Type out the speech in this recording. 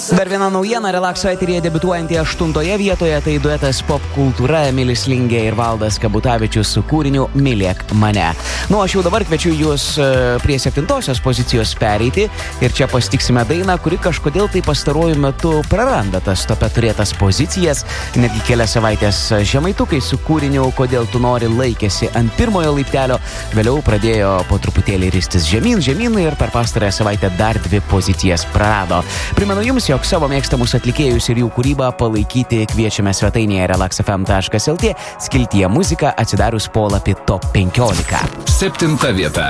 Dar viena naujiena, Relakso eteryje debiutuojantį 8 vietoje, tai duetas Pop Kultūra, Emilis Lingė ir Valdas Kabutavičius su kūriniu Mylėk mane. Aš jau dabar kviečiu jūs prie 7 pozicijos pereiti ir čia pasitiksime dainą, kuri kažkodėl tai pastaruoju metu praranda tas tope turėtas pozicijas. Netgi kelias savaitės žemaitukai su kūriniu Kodėl tu nori laikėsi ant pirmojo laiptelio, vėliau pradėjo po truputėlį ristis žemyn ir per pastarąją savaitę dar 2 pozicijas prarado. Primenu jums, jog savo mėgstamus atlikėjus ir jų kūrybą palaikyti kviečiame svetainėje relaxfm.lt skiltyje muzika atsidarius polapį Top 15. 7 vieta.